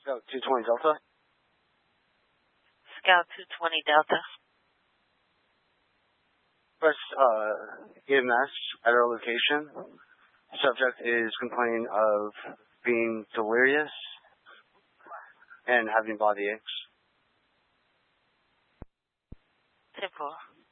Scout 220 Delta. Scout 220 Delta. Press EMS at our location. Subject is complaining of being delirious and having body aches. 10-4.